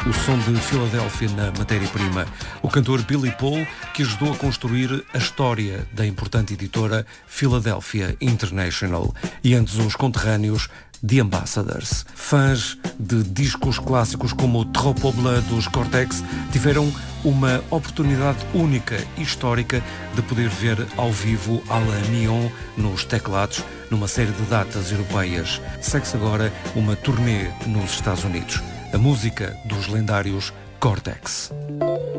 o som de Filadélfia na matéria-prima. O cantor Billy Paul, que ajudou a construir a história da importante editora Philadelphia International. E antes os conterrâneos The Ambassadors. Fãs de discos clássicos como o Tropobla dos Cortex tiveram uma oportunidade única e histórica de poder ver ao vivo Alain Mion nos teclados numa série de datas europeias. Segue-se agora uma turnê nos Estados Unidos. A música dos lendários Cortex.